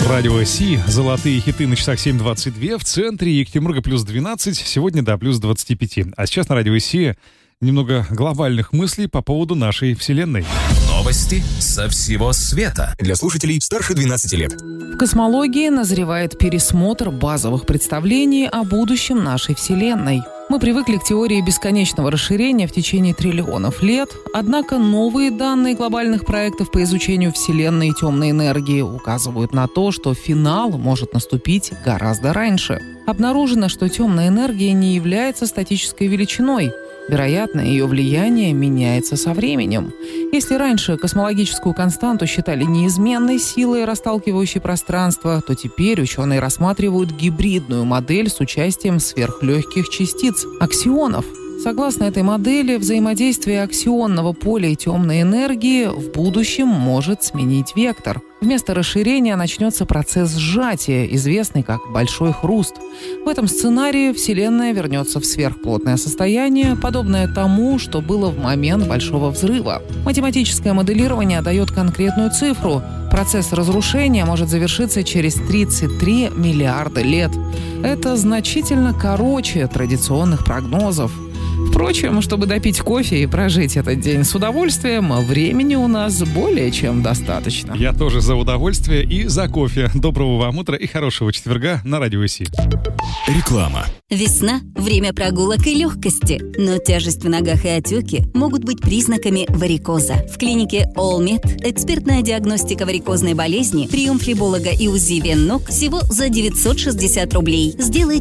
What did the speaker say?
Радио Си. Золотые хиты на часах 7:22. В центре Екатеринбурга плюс 12. Сегодня, плюс 25. А сейчас на Радио Си немного глобальных мыслей по поводу нашей Вселенной. Новости со всего света. Для слушателей старше 12 лет. В космологии назревает пересмотр базовых представлений о будущем нашей Вселенной. Мы привыкли к теории бесконечного расширения в течение триллионов лет, однако новые данные глобальных проектов по изучению Вселенной и темной энергии указывают на то, что финал может наступить гораздо раньше. Обнаружено, что темная энергия не является статической величиной. Вероятно, ее влияние меняется со временем. Если раньше космологическую константу считали неизменной силой, расталкивающей пространство, то теперь ученые рассматривают гибридную модель с участием сверхлегких частиц – аксионов. Согласно этой модели, взаимодействие аксионного поля и темной энергии в будущем может сменить вектор. Вместо расширения начнется процесс сжатия, известный как большой хруст. В этом сценарии Вселенная вернется в сверхплотное состояние, подобное тому, что было в момент Большого взрыва. Математическое моделирование дает конкретную цифру. Процесс разрушения может завершиться через 33 миллиарда лет. Это значительно короче традиционных прогнозов. Впрочем, чтобы допить кофе и прожить этот день с удовольствием, времени у нас более чем достаточно. Я тоже за удовольствие и за кофе. Доброго вам утра и хорошего четверга на Радио Си. Реклама. Весна – время прогулок и легкости, но тяжесть в ногах и отеки могут быть признаками варикоза. В клинике All Med экспертная диагностика варикозной болезни, прием флеболога и УЗИ вен ног всего за 960 рублей. Сделайте